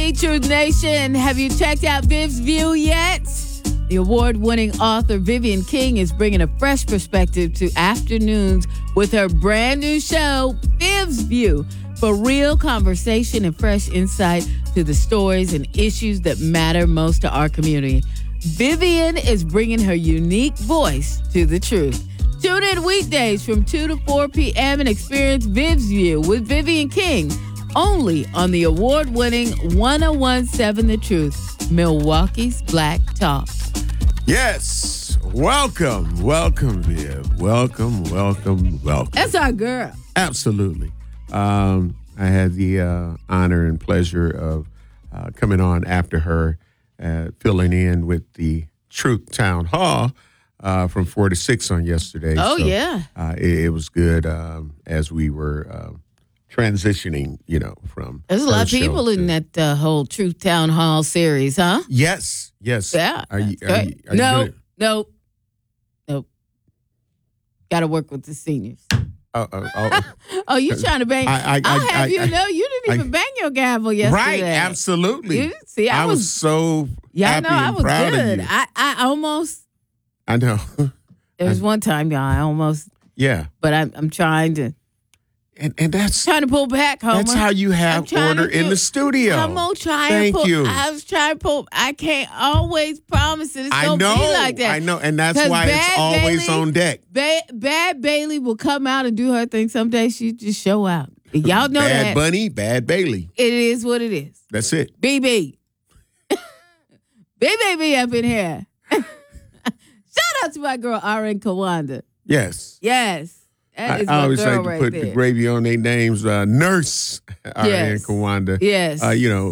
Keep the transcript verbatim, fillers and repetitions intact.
Hey, Truth Nation, have you checked out Viv's View yet? The award-winning author Vivian King is bringing a fresh perspective to afternoons with her brand new show, Viv's View, for real conversation and fresh insight to the stories and issues that matter most to our community. Vivian is bringing her unique voice to the truth. Tune in weekdays from two to four p.m. and experience Viv's View with Vivian King, only on the award-winning ten seventeen The Truth, Milwaukee's Black Talk. Yes. Welcome. Welcome, Viv. Welcome, welcome, welcome. That's our girl. Absolutely. Um, I had the uh, honor and pleasure of uh, coming on after her, uh, filling in with the Truth Town Hall uh, from four to six on yesterday. Oh, so, yeah. Uh, it, it was good um, as we were uh, transitioning, you know, from There's a lot of people in to, that uh, whole Truth Town Hall series, huh? Yes, yes. Yeah. Are you, that's are you, great. are you no, gonna, no, no. Got to work with the seniors. uh, uh, oh, Oh, you trying to bang? I- I- I'll I- have I- you know, you didn't even I- bang your gavel yesterday. right, absolutely. You, see, I, I was, was so yeah, I happy know, I and was proud good. of you. I, I almost. I know. There was one time, y'all. I almost, Yeah. but I'm, I'm trying to, And and that's trying to pull back, Homer. that's how you I'm have trying to order in do- the studio. I'm gonna try Thank and pull. you. I was trying to pull. I can't always promise that it's I gonna know. be like that. I know. And that's 'Cause why it's Bad always Bailey- on deck. Ba- Bad Bailey will come out and do her thing. Some days she just show out. Y'all know Bad that. Bunny, Bad Bailey. It is what it is. That's it. B B. B B B up in here. Shout out to my girl, R N Kawanda. Yes. Yes. That I, is I my always girl like to right put there. the gravy on their names. Uh, Nurse R N Yes. Kawanda. Yes. Uh, you know,